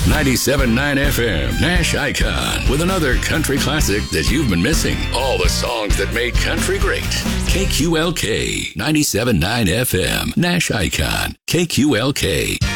97.9 FM, Nash Icon, with another country classic that you've been missing. All the songs that made country great. KQLK, 97.9 FM, Nash Icon, KQLK.